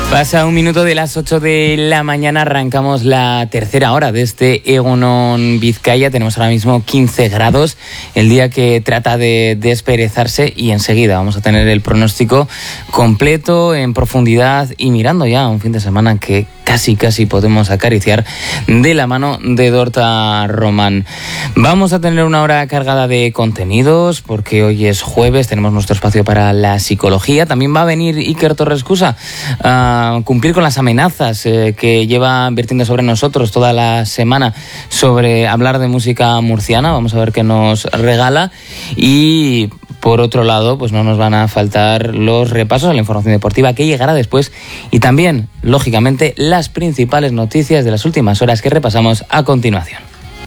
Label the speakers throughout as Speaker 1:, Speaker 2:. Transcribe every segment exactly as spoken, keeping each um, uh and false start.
Speaker 1: Pasa un minuto de las ocho de la mañana, arrancamos la tercera hora de este Egunon Vizcaya. Tenemos ahora mismo quince grados, el día que trata de desperezarse, y enseguida vamos a tener el pronóstico completo, en profundidad, y mirando ya un fin de semana que casi casi podemos acariciar de la mano de Dorta Román. Vamos a tener una hora cargada de contenidos porque hoy es jueves, tenemos nuestro espacio para la psicología. También va a venir Iker Torrescusa a cumplir con las amenazas eh, que lleva vertiendo sobre nosotros toda la semana sobre hablar de música murciana. Vamos a ver qué nos regala. Y por otro lado, pues no nos van a faltar los repasos a la información deportiva que llegará después, y también, lógicamente, las principales noticias de las últimas horas que repasamos a continuación.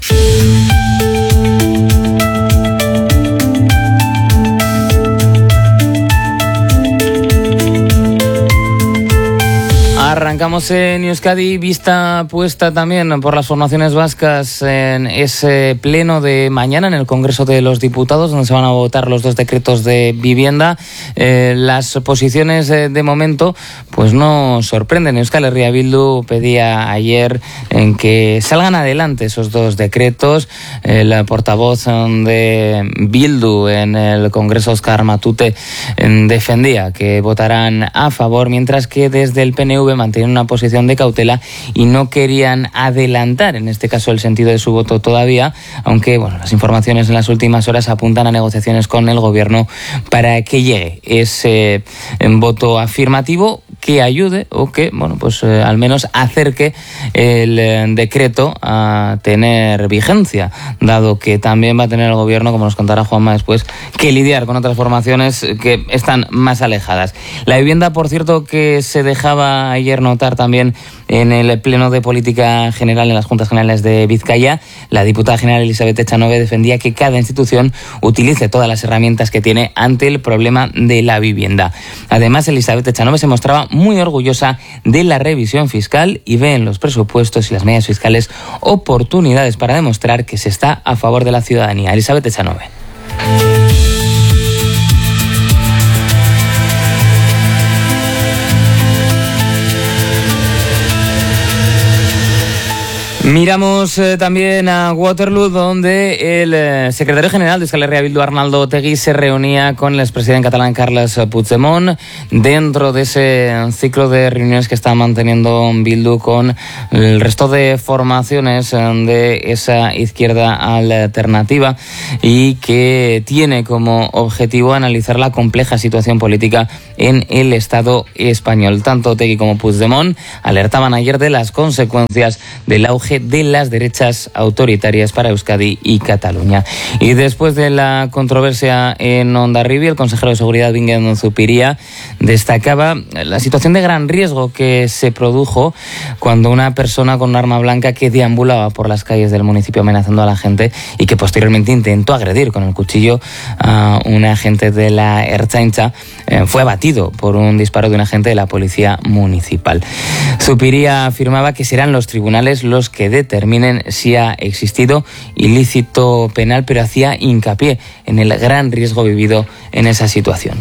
Speaker 1: Arrancamos en Euskadi, vista puesta también por las formaciones vascas en ese pleno de mañana en el Congreso de los Diputados, donde se van a votar los dos decretos de vivienda. Eh, las posiciones eh, de momento pues no sorprenden. Euskal Herria Bildu pedía ayer en que salgan adelante esos dos decretos. El portavoz de Bildu en el Congreso, Óscar Matute, defendía que votarán a favor, mientras que desde el P N V mantienen una posición de cautela y no querían adelantar, en este caso, el sentido de su voto todavía, aunque bueno, las informaciones en las últimas horas apuntan a negociaciones con el gobierno para que llegue ese eh, voto afirmativo que ayude o que, bueno, pues eh, al menos acerque el eh, decreto a tener vigencia, dado que también va a tener el gobierno, como nos contará Juanma después, que lidiar con otras formaciones que están más alejadas. La vivienda, por cierto, que se dejaba ayer notar también en el Pleno de Política General en las Juntas Generales de Vizcaya. La diputada general Elizabeth Echanove defendía que cada institución utilice todas las herramientas que tiene ante el problema de la vivienda. Además, Elizabeth Echanove se mostraba muy orgullosa de la revisión fiscal y ve en los presupuestos y las medidas fiscales oportunidades para demostrar que se está a favor de la ciudadanía. Elizabeth Echanove. Miramos eh, también a Waterloo, donde el eh, secretario general de Euskal Herria Bildu, Arnaldo Otegi, se reunía con el expresidente catalán Carles Puigdemont dentro de ese ciclo de reuniones que está manteniendo Bildu con el resto de formaciones de esa izquierda alternativa, y que tiene como objetivo analizar la compleja situación política en el Estado español. Tanto Otegi como Puigdemont alertaban ayer de las consecuencias del auge de las derechas autoritarias para Euskadi y Cataluña. Y después de la controversia en Hondarribia, el consejero de Seguridad, Bingen Zupiria, destacaba la situación de gran riesgo que se produjo cuando una persona con un arma blanca que deambulaba por las calles del municipio amenazando a la gente, y que posteriormente intentó agredir con el cuchillo a un agente de la Ertzaintza, eh, fue abatido por un disparo de un agente de la policía municipal. Zupiria afirmaba que serán los tribunales los que determinen si ha existido ilícito penal, pero hacía hincapié en el gran riesgo vivido en esa situación.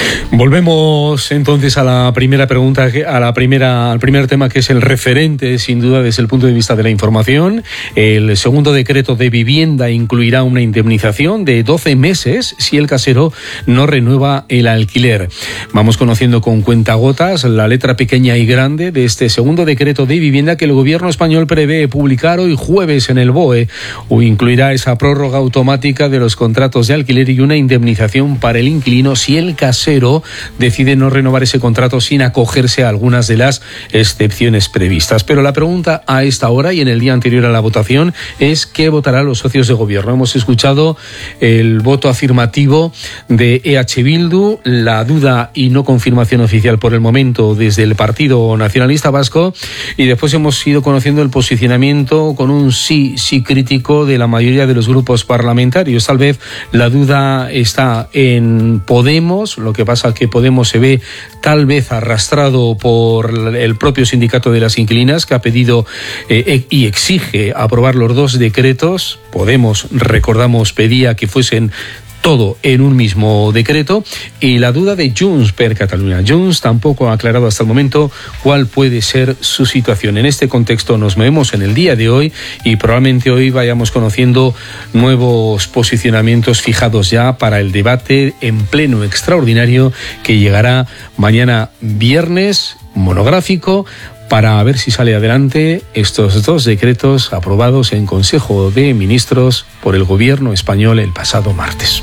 Speaker 2: Volvemos entonces a la primera pregunta, a la primera, al primer tema, que es el referente, sin duda, desde el punto de vista de la información. El segundo decreto de vivienda incluirá una indemnización de doce meses si el casero no renueva el alquiler. Vamos conociendo con cuentagotas la letra pequeña y grande de este segundo decreto de vivienda que el gobierno español prevé publicar hoy jueves en el B O E. O incluirá esa prórroga automática de los contratos de alquiler y una indemnización para el inquilino si el casero decide no renovar ese contrato sin acogerse a algunas de las excepciones previstas. Pero la pregunta a esta hora y en el día anterior a la votación es ¿qué votarán los socios de gobierno? Hemos escuchado el voto afirmativo de E H Bildu, la duda y no confirmación oficial por el momento desde el Partido Nacionalista Vasco, y después hemos ido conociendo el posicionamiento con un sí, sí crítico de la mayoría de los grupos parlamentarios. Tal vez la duda está en Podemos, lo que pasa que Podemos se ve tal vez arrastrado por el propio sindicato de las inquilinas, que ha pedido eh, y exige aprobar los dos decretos. Podemos, recordamos, pedía que fuesen todo en un mismo decreto, y la duda de Junts per Catalunya. Junts tampoco ha aclarado hasta el momento cuál puede ser su situación. En este contexto nos movemos en el día de hoy y probablemente hoy vayamos conociendo nuevos posicionamientos fijados ya para el debate en pleno extraordinario que llegará mañana viernes, monográfico, para ver si sale adelante estos dos decretos aprobados en Consejo de Ministros por el Gobierno español el pasado martes.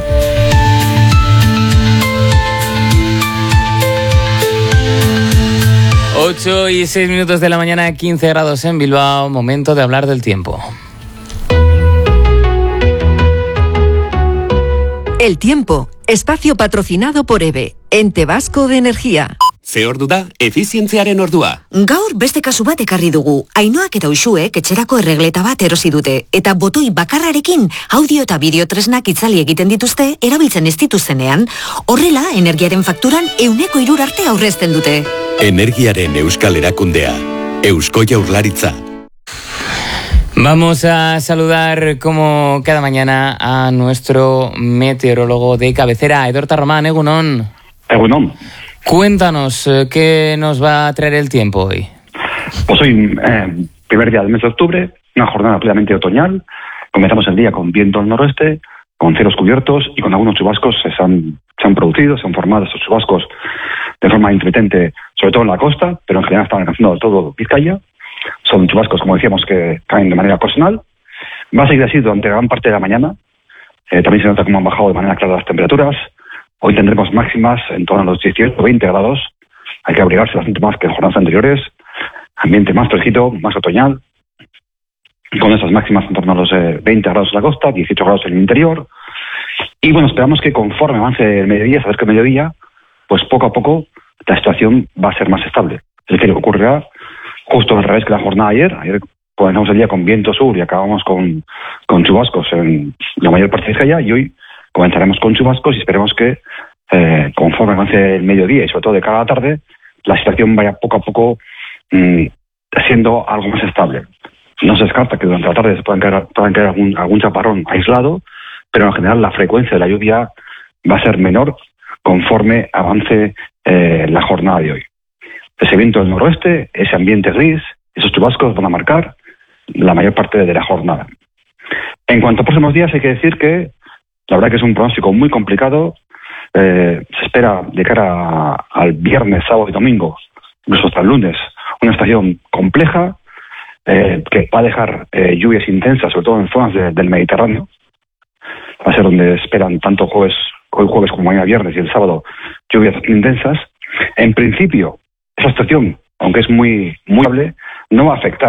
Speaker 1: ocho y seis minutos de la mañana, quince grados en Bilbao. Momento de hablar del tiempo.
Speaker 3: El tiempo, espacio patrocinado por EVE, Ente Vasco de Energía.
Speaker 4: Ze ordu da, efizientziaren ordua.
Speaker 5: Gaur beste kasu bat ekarri dugu. Ainoak eta Uxuek etxerako erregleta bat erosi dute. Eta botoi bakarrarekin audio eta bideo tresnak itzali egiten dituzte erabiltzen ez dituztenean. Horrela, energiaren fakturan ehuneko hirur arte aurrezten dute.
Speaker 4: Energiaren euskal erakundea. Eusko Jaurlaritza.
Speaker 1: Vamos a saludar como cada mañana a nuestro meteorólogo de cabecera, Edorta Román. Egunon.
Speaker 6: Egunon.
Speaker 1: Cuéntanos, ¿qué nos va a traer el tiempo hoy?
Speaker 6: Pues hoy, eh, primer día del mes de octubre, una jornada plenamente otoñal. Comenzamos el día con viento al noroeste, con cielos cubiertos y con algunos chubascos que se han, se han producido, se han formado estos chubascos de forma intermitente, sobre todo en la costa, pero en general están alcanzando todo Vizcaya. Son chubascos, como decíamos, que caen de manera ocasional. Va a seguir así durante gran parte de la mañana. Eh, también se nota cómo han bajado de manera clara las temperaturas. Hoy tendremos máximas en torno a los dieciocho o veinte grados. Hay que abrigarse bastante más que en jornadas anteriores. Ambiente más fresquito, más otoñal. Con esas máximas en torno a los eh, veinte grados en la costa, dieciocho grados en el interior. Y bueno, esperamos que conforme avance el mediodía, sabes que el mediodía, pues poco a poco la situación va a ser más estable. Es decir, ocurrirá justo al revés que la jornada de ayer. Ayer comenzamos el día con viento sur y acabamos con, con chubascos en la mayor parte de Vizcaya, y hoy comenzaremos con chubascos y esperemos que eh, conforme avance el mediodía y sobre todo de cara a la tarde, la situación vaya poco a poco mmm, siendo algo más estable. No se descarta que durante la tarde se puedan caer, puedan caer algún, algún chaparrón aislado, pero en general la frecuencia de la lluvia va a ser menor conforme avance eh, la jornada de hoy. Ese viento del noroeste, ese ambiente gris, esos chubascos van a marcar la mayor parte de la jornada. En cuanto a próximos días, hay que decir que la verdad que es un pronóstico muy complicado. Eh, se espera de cara a, al viernes, sábado y domingo, incluso hasta el lunes, una estación compleja eh, que va a dejar eh, lluvias intensas, sobre todo en zonas de, del Mediterráneo. Va a ser donde esperan tanto jueves, hoy jueves como mañana viernes y el sábado lluvias intensas. En principio, esa estación, aunque es muy, muy estable, no va a afectar